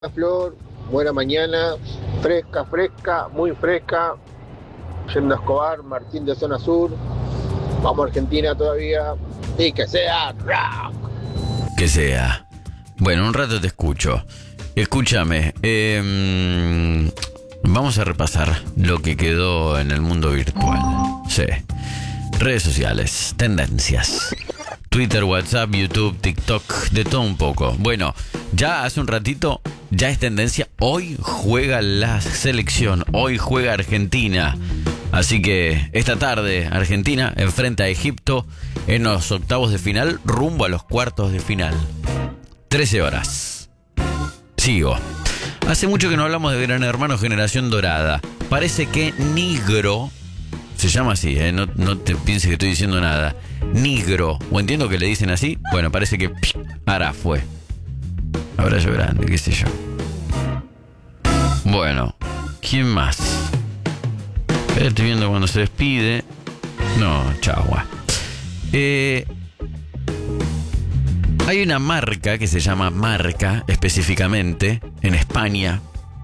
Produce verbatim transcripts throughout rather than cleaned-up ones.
Flor, buena mañana, fresca, fresca, muy fresca. Yendo a Escobar, Martín de Zona Sur. Vamos a Argentina todavía. Y que sea rock. Que sea. Bueno, un rato te escucho. Escúchame. Eh, vamos a repasar lo que quedó en el mundo virtual. Sí. Redes sociales, tendencias. Twitter, WhatsApp, YouTube, TikTok, de todo un poco. Bueno, ya hace un ratito, ya es tendencia. Hoy juega la selección, hoy juega Argentina. Así que esta tarde Argentina enfrenta a Egipto en los octavos de final, rumbo a los cuartos de final. trece horas. Sigo. Hace mucho que no hablamos de Gran Hermano Generación Dorada. Parece que Nigro... Se llama así, ¿eh? no, no te pienses que estoy diciendo nada. Nigro, o entiendo que le dicen así. Bueno, parece que psh, ahora fue. Abrazo grande, qué sé yo. Bueno, ¿quién más? Estoy viendo cuando se despide. No, chagua. Eh, hay una marca que se llama Marca, específicamente, en España.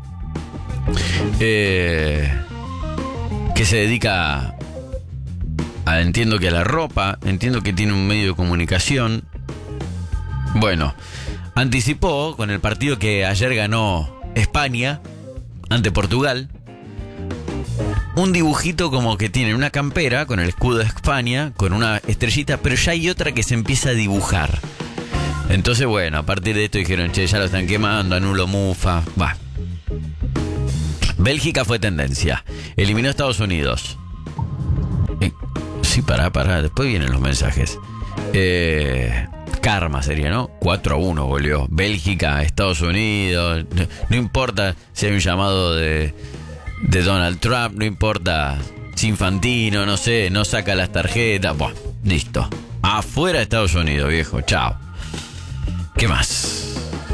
Eh... que se dedica a, entiendo que a la ropa, entiendo que tiene un medio de comunicación. Bueno, anticipó con el partido que ayer ganó España ante Portugal, un dibujito como que tiene una campera con el escudo de España, con una estrellita, pero ya hay otra que se empieza a dibujar. Entonces, bueno, a partir de esto dijeron, che, ya lo están quemando, anulo mufa, va. Bélgica fue tendencia. Eliminó a Estados Unidos. Eh, sí, pará, pará. Después vienen los mensajes. Eh, karma sería, ¿no? cuatro a uno volvió. Bélgica, Estados Unidos. No, no importa si hay un llamado de, de Donald Trump. No importa si Infantino, no sé, no saca las tarjetas. Buah, listo. Afuera Estados Unidos, viejo. Chao. ¿Qué más?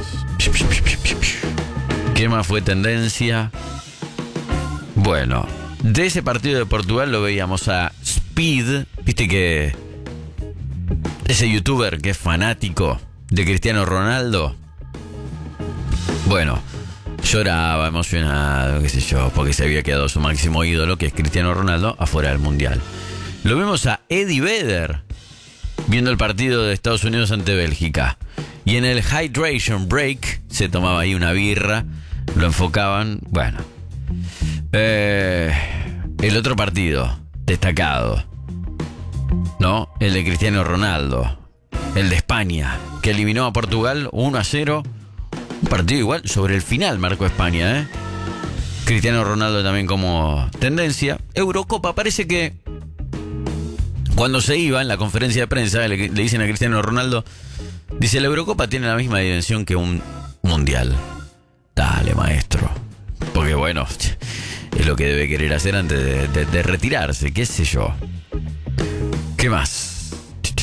¿Qué más fue tendencia? Bueno, de ese partido de Portugal lo veíamos a Speed, viste que ese youtuber que es fanático de Cristiano Ronaldo. Bueno, lloraba, emocionado, qué sé yo, porque se había quedado su máximo ídolo, que es Cristiano Ronaldo, afuera del Mundial. Lo vimos a Eddie Vedder viendo el partido de Estados Unidos ante Bélgica. Y en el Hydration Break se tomaba ahí una birra, lo enfocaban, bueno... Eh, el otro partido destacado, ¿no? El de Cristiano Ronaldo, el de España, que eliminó a Portugal uno a cero. Un partido igual, sobre el final marcó España, ¿eh? Cristiano Ronaldo también como tendencia. Eurocopa, parece que cuando se iba en la conferencia de prensa le, le dicen a Cristiano Ronaldo, dice, la Eurocopa tiene la misma dimensión que un mundial. Dale, maestro. Porque bueno, es lo que debe querer hacer antes de, de, de retirarse, qué sé yo. ¿Qué más?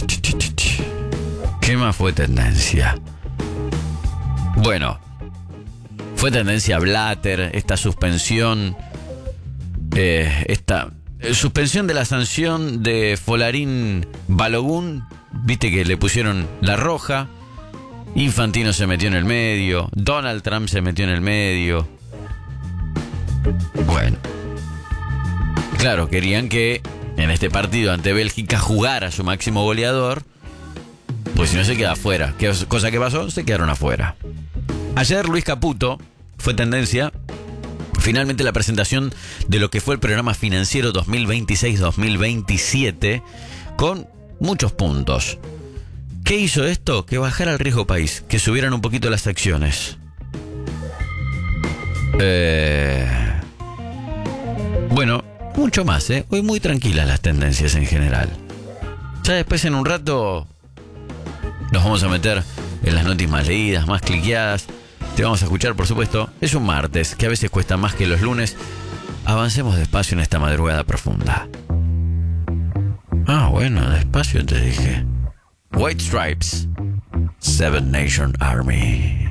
¿Qué más fue tendencia? Bueno, fue tendencia Blatter, esta suspensión, eh, esta eh, suspensión de la sanción de Folarín Balogun, viste que le pusieron la roja, Infantino se metió en el medio, Donald Trump se metió en el medio. Bueno, claro, querían que en este partido ante Bélgica jugara su máximo goleador, pues si no se queda afuera. ¿Qué cosa que pasó? Se quedaron afuera. Ayer Luis Caputo fue tendencia. Finalmente la presentación de lo que fue el programa financiero dos mil veintiséis dos mil veintisiete con muchos puntos. ¿Qué hizo esto? Que bajara el riesgo país, que subieran un poquito las acciones. Eh... Bueno, mucho más, ¿eh? Hoy muy tranquilas las tendencias en general. Ya después en un rato nos vamos a meter en las noticias más leídas, más cliqueadas. Te vamos a escuchar, por supuesto. Es un martes, que a veces cuesta más que los lunes. Avancemos despacio en esta madrugada profunda. Ah, bueno, despacio te dije. White Stripes, Seven Nation Army.